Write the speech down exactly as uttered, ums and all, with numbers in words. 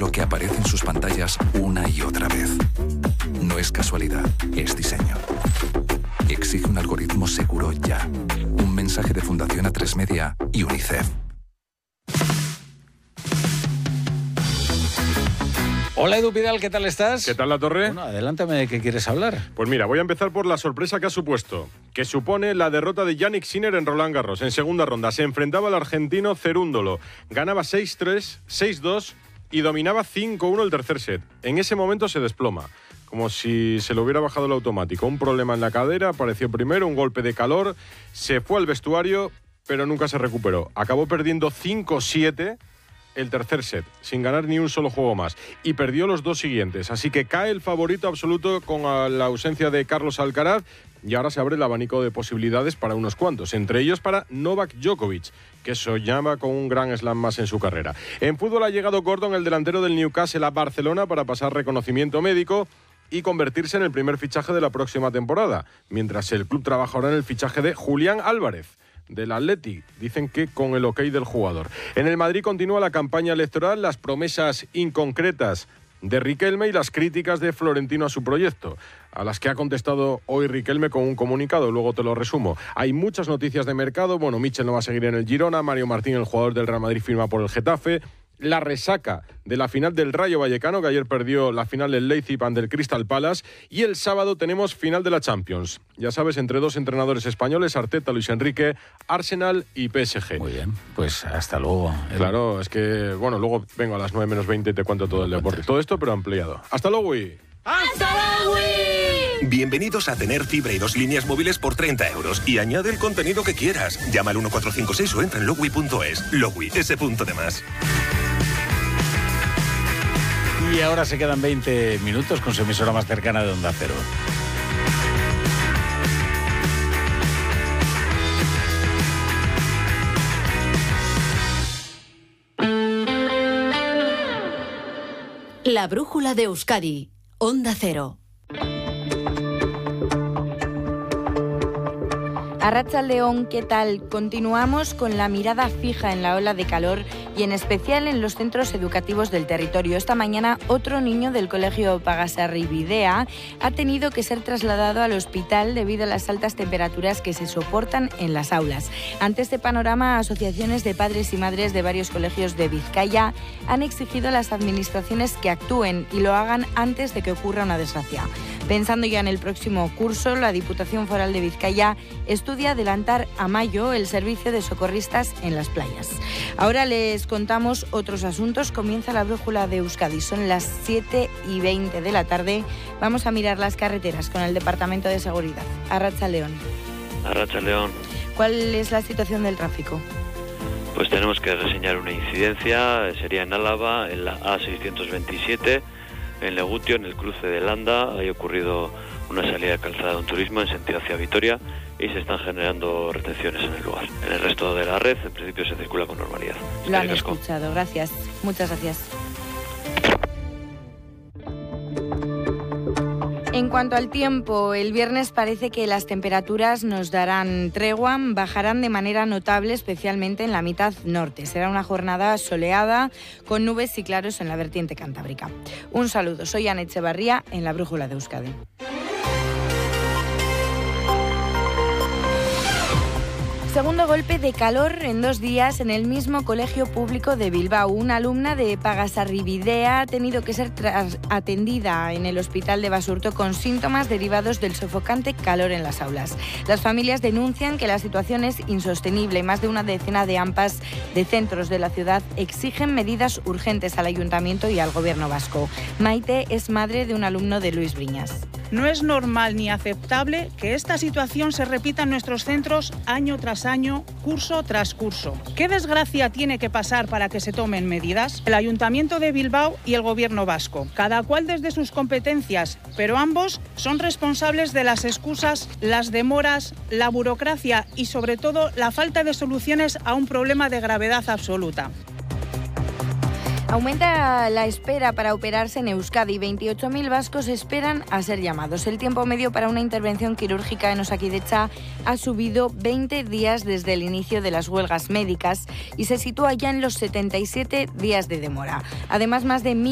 modelo que aparece en sus pantallas una y otra vez. No es casualidad, es diseño. Exige un algoritmo seguro ya. Un mensaje de Fundación A tres Media y UNICEF. Hola Edu Pidal, ¿qué tal estás? ¿Qué tal la torre? Bueno, adelántame de qué quieres hablar. Pues mira, voy a empezar por la sorpresa que ha supuesto, que supone la derrota de Jannik Sinner en Roland Garros. En segunda ronda se enfrentaba al argentino Cerúndolo. Ganaba seis tres, seis dos y dominaba cinco uno el tercer set. En ese momento se desploma, como si se le hubiera bajado el automático. Un problema en la cadera, apareció primero, un golpe de calor, se fue al vestuario, pero nunca se recuperó. Acabó perdiendo cinco siete el tercer set, sin ganar ni un solo juego más, y perdió los dos siguientes, así que cae el favorito absoluto con la ausencia de Carlos Alcaraz, y ahora se abre el abanico de posibilidades para unos cuantos, entre ellos para Novak Djokovic, que soñaba con un gran slam más en su carrera. En fútbol ha llegado Gordon, el delantero del Newcastle, a Barcelona para pasar reconocimiento médico y convertirse en el primer fichaje de la próxima temporada, mientras el club trabaja ahora en el fichaje de Julián Álvarez, del Athletic. Dicen que con el ok del jugador. En el Madrid continúa la campaña electoral, las promesas inconcretas de Riquelme y las críticas de Florentino a su proyecto, a las que ha contestado hoy Riquelme con un comunicado, luego te lo resumo. Hay muchas noticias de mercado, bueno, Michel no va a seguir en el Girona, Mario Martín, el jugador del Real Madrid, firma por el Getafe, la resaca de la final del Rayo Vallecano, que ayer perdió la final del Leipzig ante el Crystal Palace, y el sábado tenemos final de la Champions. Ya sabes, entre dos entrenadores españoles, Arteta, Luis Enrique, Arsenal y P S G. Muy bien, pues hasta luego. Claro, es que, bueno, luego vengo a las nueve menos veinte y te cuento todo el deporte. Todo esto, pero ampliado. ¡Hasta luego! Y... ¡Hasta luego! Bienvenidos a tener fibra y dos líneas móviles por treinta euros y añade el contenido que quieras. Llama al uno cuatro cinco seis o entra en logui punto es. Logui, ese punto de más. Y ahora se quedan veinte minutos con su emisora más cercana de Onda Cero. La brújula de Euskadi, Onda Cero. Arratsaldeon, ¿qué tal? Continuamos con la mirada fija en la ola de calor y en especial en los centros educativos del territorio. Esta mañana otro niño del colegio Pagasarribidea ha tenido que ser trasladado al hospital debido a las altas temperaturas que se soportan en las aulas. Ante este panorama, asociaciones de padres y madres de varios colegios de Vizcaya han exigido a las administraciones que actúen y lo hagan antes de que ocurra una desgracia. Pensando ya en el próximo curso, la Diputación Foral de Vizcaya estudia adelantar a mayo el servicio de socorristas en las playas. Ahora les contamos otros asuntos. Comienza la brújula de Euskadi. Son las siete y veinte de la tarde. Vamos a mirar las carreteras con el Departamento de Seguridad. Arratsaldeon. Arratsaldeon. ¿Cuál es la situación del tráfico? Pues tenemos que reseñar una incidencia. Sería en Álava, en la A seiscientos veintisiete. En Legutio, en el cruce de Landa, ha ocurrido una salida de calzada de un turismo en sentido hacia Vitoria y se están generando retenciones en el lugar. En el resto de la red, en principio, se circula con normalidad. Lo han escuchado, gracias. Muchas gracias. En cuanto al tiempo, el viernes parece que las temperaturas nos darán tregua, bajarán de manera notable, especialmente en la mitad norte. Será una jornada soleada, con nubes y claros en la vertiente cantábrica. Un saludo, soy Ana Echevarría, en la Brújula de Euskadi. Segundo golpe de calor en dos días en el mismo colegio público de Bilbao. Una alumna de Pagasarribidea ha tenido que ser atendida en el hospital de Basurto con síntomas derivados del sofocante calor en las aulas. Las familias denuncian que la situación es insostenible. Más de una decena de A M Pas de centros de la ciudad exigen medidas urgentes al ayuntamiento y al gobierno vasco. Maite es madre de un alumno de Luis Briñas. No es normal ni aceptable que esta situación se repita en nuestros centros año tras año, curso tras curso. ¿Qué desgracia tiene que pasar para que se tomen medidas? El Ayuntamiento de Bilbao y el Gobierno vasco, cada cual desde sus competencias, pero ambos son responsables de las excusas, las demoras, la burocracia y sobre todo la falta de soluciones a un problema de gravedad absoluta. Aumenta la espera para operarse en Euskadi. veintiocho mil vascos esperan a ser llamados. El tiempo medio para una intervención quirúrgica en Osakidetza ha subido veinte días desde el inicio de las huelgas médicas y se sitúa ya en los setenta y siete días de demora. Además, más de mil